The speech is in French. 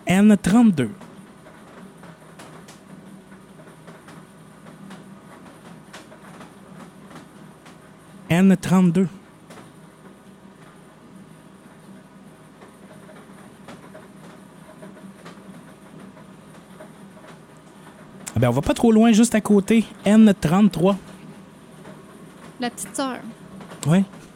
N32. N32. Ah ben, on va pas trop loin, juste à côté. N33. La petite sœur. Oui.